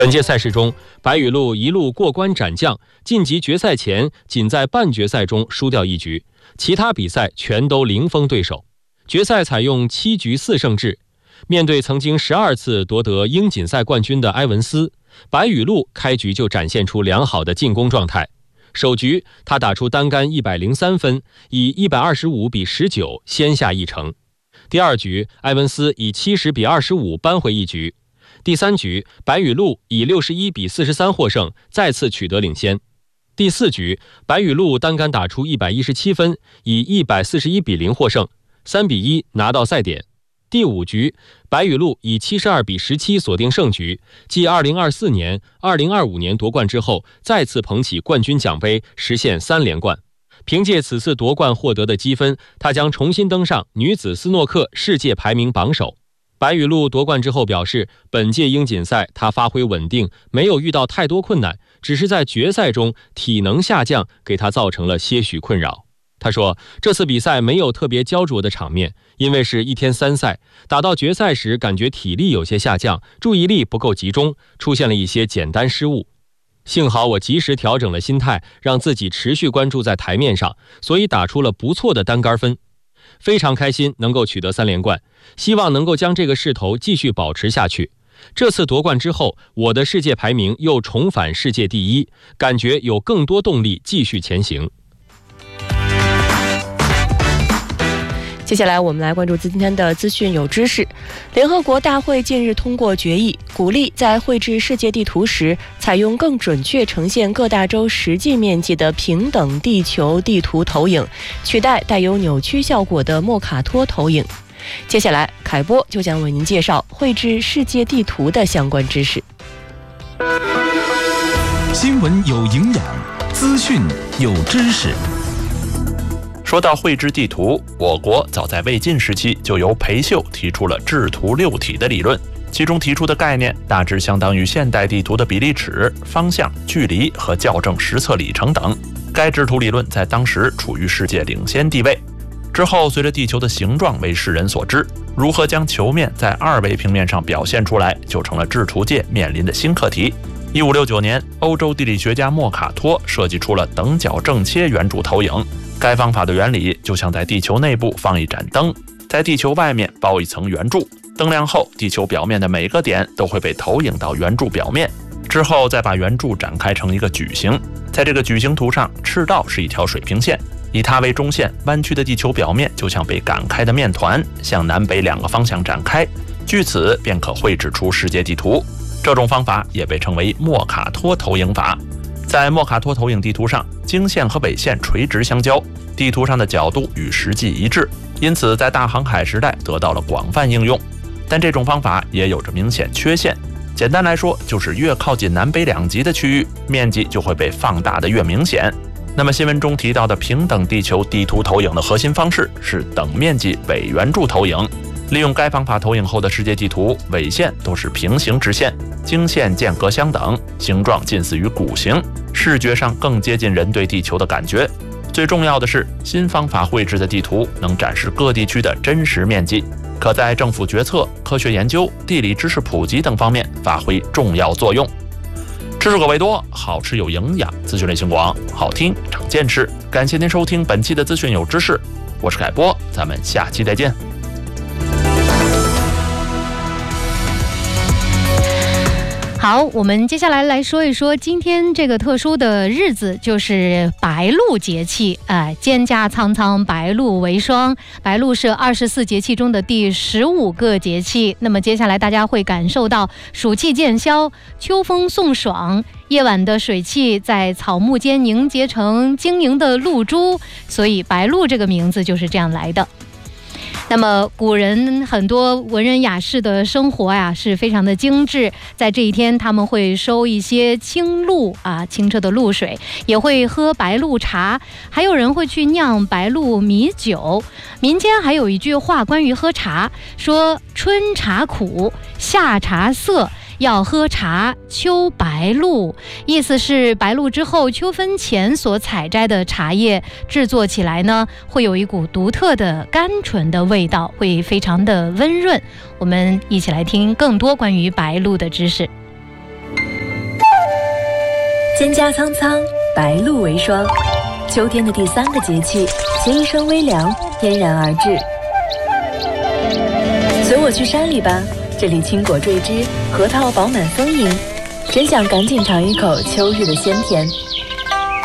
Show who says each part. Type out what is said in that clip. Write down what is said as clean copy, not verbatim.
Speaker 1: 本届赛事中，白羽鹿一路过关斩将，晋级决赛前仅在半决赛中输掉一局，其他比赛全都零封对手。决赛采用7局4胜制，面对曾经12次夺得英锦赛冠军的埃文斯，白羽鹿开局就展现出良好的进攻状态。首局他打出单杆103分，以125比19先下一城。第二局，埃文斯以70比25扳回一局。第三局，白羽鹿以61比43获胜，再次取得领先。第四局，白羽鹿单杆打出117分，以141比0获胜，3比1拿到赛点。第五局，白羽鹿以72比17锁定胜局，继2024年、2025年夺冠之后，再次捧起冠军奖杯，实现3连冠。凭借此次夺冠获得的积分，他将重新登上女子斯诺克世界排名榜首。白羽鹿夺冠之后表示，本届英锦赛他发挥稳定，没有遇到太多困难，只是在决赛中体能下降给他造成了些许困扰。他说，这次比赛没有特别焦灼的场面，因为是1天3赛，打到决赛时感觉体力有些下降，注意力不够集中，出现了一些简单失误。幸好我及时调整了心态，让自己持续关注在台面上，所以打出了不错的单杆分。非常开心能够取得3连冠，希望能够将这个势头继续保持下去。这次夺冠之后，我的世界排名又重返世界第1，感觉有更多动力继续前行。
Speaker 2: 接下来我们来关注今天的资讯有知识。联合国大会近日通过决议，鼓励在绘制世界地图时采用更准确呈现各大洲实际面积的平等地球地图投影，取代带有扭曲效果的莫卡托投影。接下来凯波就将为您介绍绘制世界地图的相关知识。
Speaker 3: 新闻有营养，资讯有知识。
Speaker 4: 说到绘制地图，我国早在魏晋时期就由裴秀提出了制图6体的理论，其中提出的概念大致相当于现代地图的比例尺、方向、距离和校正实测里程等。该制图理论在当时处于世界领先地位。之后，随着地球的形状为世人所知，如何将球面在2维平面上表现出来，就成了制图界面临的新课题。1569年，欧洲地理学家莫卡托设计出了等角正切圆柱投影。该方法的原理就像在地球内部放一盏灯，在地球外面包一层圆柱，灯亮后，地球表面的每个点都会被投影到圆柱表面，之后再把圆柱展开成一个矩形。在这个矩形图上，赤道是一条水平线，以它为中线，弯曲的地球表面就像被擀开的面团，向南北2个方向展开，据此便可绘制出世界地图。这种方法也被称为莫卡托投影法。在莫卡托投影地图上，经线和纬线垂直相交，地图上的角度与实际一致，因此在大航海时代得到了广泛应用。但这种方法也有着明显缺陷，简单来说，就是越靠近南北2极的区域，面积就会被放大的越明显。那么新闻中提到的平等地球地图投影的核心方式是等面积伪圆柱投影。利用该方法投影后的世界地图，纬线都是平行直线，经线间隔相等，形状近似于鼓形，视觉上更接近人对地球的感觉。最重要的是，新方法绘制的地图能展示各地区的真实面积，可在政府决策、科学研究、地理知识普及等方面发挥重要作用。知识口味多，好吃有营养，资讯类型广，好听长见识。感谢您收听本期的资讯有知识，我是凯波，咱们下期再见。
Speaker 5: 好，我们接下来说一说今天这个特殊的日子，就是白露节气。蒹葭苍苍，白露为霜。白露是24节气中的第15个节气。那么接下来大家会感受到暑气渐消，秋风送爽，夜晚的水汽在草木间凝结成晶莹的露珠，所以白露这个名字就是这样来的。那么古人很多文人雅士的生活呀是非常的精致，在这一天他们会收一些清露清澈的露水，也会喝白露茶，还有人会去酿白露米酒。民间还有一句话关于喝茶，说春茶苦，夏茶涩，要喝茶秋白露，意思是白露之后秋分前所采摘的茶叶制作起来呢，会有一股独特的甘醇的味道，会非常的温润。我们一起来听更多关于白露的知识。
Speaker 6: 蒹葭苍苍，白露为霜。秋天的第3个节气，携一声微凉翩然而至。随我去山里吧，这里青果缀枝，核桃饱满丰盈，真想赶紧尝一口秋日的鲜甜。